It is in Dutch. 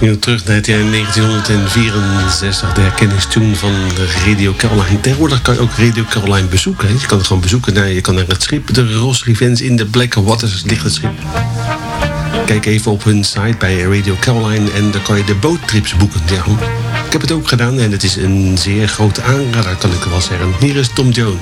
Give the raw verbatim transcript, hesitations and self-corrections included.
gingen we terug naar het jaar negentienhonderdvierenzestig. De herkenningstune van Radio Caroline. Tegenwoordig kan je ook Radio Caroline bezoeken. Hè. Je kan het gewoon bezoeken. Naar, je kan naar het schip. De Ross Revenge in de Black Waters ligt het schip. Kijk even op hun site bij Radio Caroline. En dan kan je de boottrips boeken. Ja, ik heb het ook gedaan. En het is een zeer grote aanrader, kan ik wel zeggen. Hier is Tom Jones.